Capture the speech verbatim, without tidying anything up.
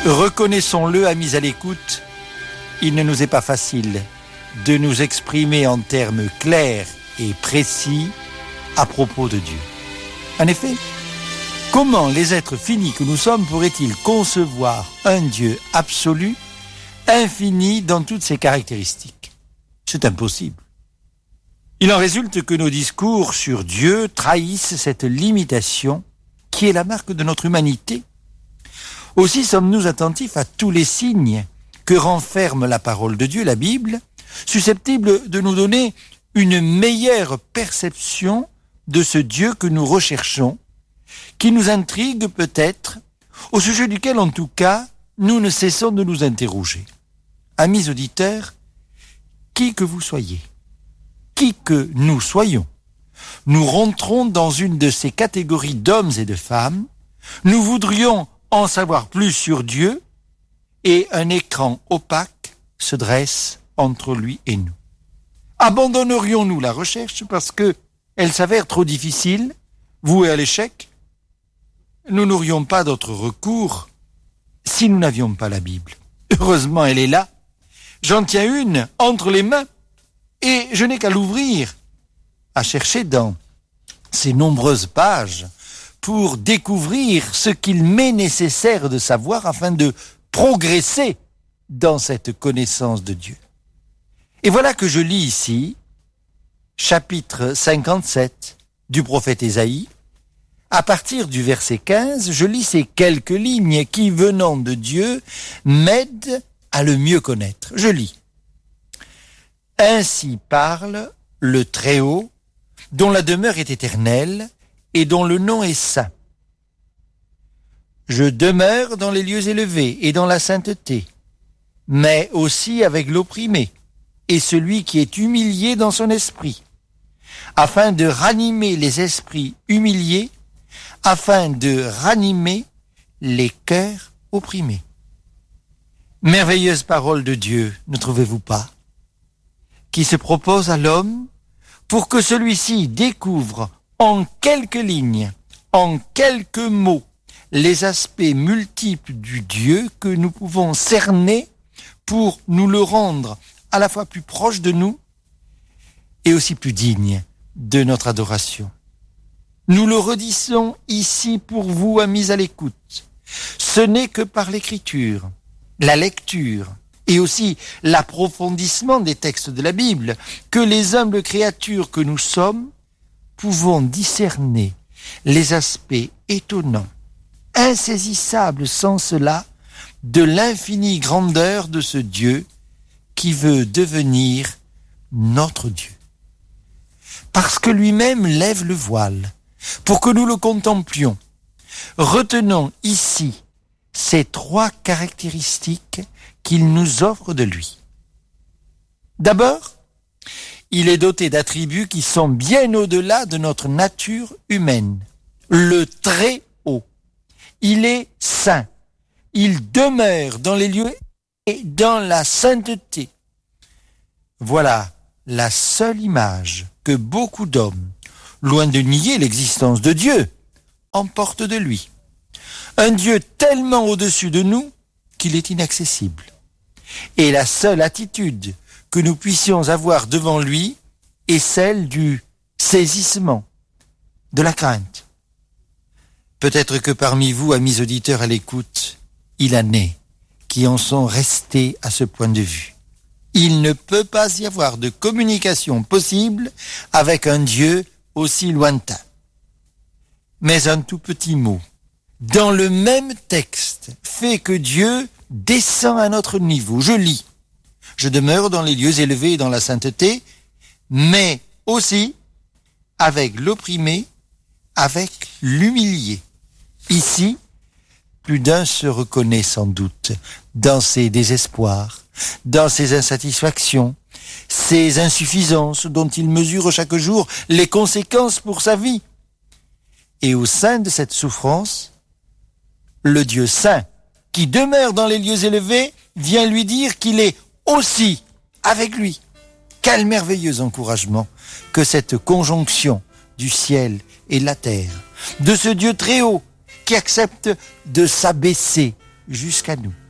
Reconnaissons-le, amis à l'écoute, il ne nous est pas facile de nous exprimer en termes clairs et précis à propos de Dieu. En effet, comment les êtres finis que nous sommes pourraient-ils concevoir un Dieu absolu, infini dans toutes ses caractéristiques? C'est impossible. Il en résulte que nos discours sur Dieu trahissent cette limitation qui est la marque de notre humanité. Aussi sommes-nous attentifs à tous les signes que renferme la parole de Dieu, la Bible, susceptibles de nous donner une meilleure perception de ce Dieu que nous recherchons, qui nous intrigue peut-être, au sujet duquel en tout cas nous ne cessons de nous interroger. Amis auditeurs, qui que vous soyez, qui que nous soyons, nous rentrons dans une de ces catégories d'hommes et de femmes, nous voudrions en savoir plus sur Dieu et un écran opaque se dresse entre lui et nous. Abandonnerions-nous la recherche parce que elle s'avère trop difficile, vouée à l'échec? Nous n'aurions pas d'autre recours si nous n'avions pas la Bible. Heureusement, elle est là. J'en tiens une entre les mains et je n'ai qu'à l'ouvrir, à chercher dans ces nombreuses pages pour découvrir ce qu'il m'est nécessaire de savoir afin de progresser dans cette connaissance de Dieu. Et voilà que je lis ici, chapitre cinquante-sept du prophète Ésaïe. À partir du verset quinze, je lis ces quelques lignes qui, venant de Dieu, m'aident à le mieux connaître. Je lis. « Ainsi parle le Très-Haut, dont la demeure est éternelle et dont le nom est saint. Je demeure dans les lieux élevés et dans la sainteté, mais aussi avec l'opprimé et celui qui est humilié dans son esprit, afin de ranimer les esprits humiliés, afin de ranimer les cœurs opprimés. » Merveilleuse parole de Dieu, ne trouvez-vous pas, qui se propose à l'homme pour que celui-ci découvre en quelques lignes, en quelques mots, les aspects multiples du Dieu que nous pouvons cerner pour nous le rendre à la fois plus proche de nous et aussi plus digne de notre adoration. Nous le redisons ici pour vous, amis à l'écoute. Ce n'est que par l'écriture, la lecture et aussi l'approfondissement des textes de la Bible que les humbles créatures que nous sommes pouvons discerner les aspects étonnants, insaisissables sans cela, de l'infinie grandeur de ce Dieu qui veut devenir notre Dieu. Parce que lui-même lève le voile, pour que nous le contemplions, retenons ici ces trois caractéristiques qu'il nous offre de lui. D'abord, il est doté d'attributs qui sont bien au-delà de notre nature humaine. Le Très-Haut. Il est saint. Il demeure dans les lieux et dans la sainteté. Voilà la seule image que beaucoup d'hommes, loin de nier l'existence de Dieu, emportent de lui. Un Dieu tellement au-dessus de nous qu'il est inaccessible. Et la seule attitude que nous puissions avoir devant lui est celle du saisissement, de la crainte. Peut-être que parmi vous, amis auditeurs à l'écoute, il en est qui en sont restés à ce point de vue. Il ne peut pas y avoir de communication possible avec un Dieu aussi lointain. Mais un tout petit mot, dans le même texte, fait que Dieu descend à notre niveau. Je lis. Je demeure dans les lieux élevés et dans la sainteté, mais aussi avec l'opprimé, avec l'humilié. Ici, plus d'un se reconnaît sans doute dans ses désespoirs, dans ses insatisfactions, ses insuffisances dont il mesure chaque jour les conséquences pour sa vie. Et au sein de cette souffrance, le Dieu saint, qui demeure dans les lieux élevés, vient lui dire qu'il est aussi avec lui. Quel merveilleux encouragement que cette conjonction du ciel et de la terre, de ce Dieu très haut qui accepte de s'abaisser jusqu'à nous.